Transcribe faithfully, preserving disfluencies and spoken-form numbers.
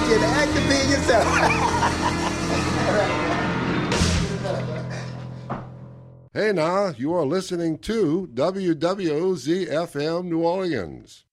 get to act to be yourself. Hey now, you are listening to W W Z F M New Orleans.